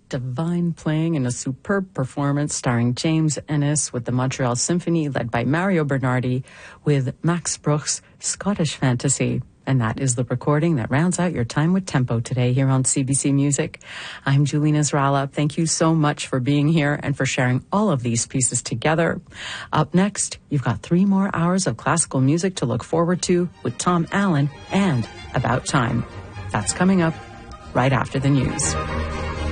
Divine playing in a superb performance starring James Ennis with the Montreal Symphony led by Mario Bernardi with Max Bruch's Scottish Fantasy. And that is the recording that rounds out your time with Tempo today here on CBC Music. I'm Julina Zrala. Thank you so much for being here and for sharing all of these pieces together. Up next, you've got 3 more hours of classical music to look forward to with Tom Allen and About Time. That's coming up right after the news.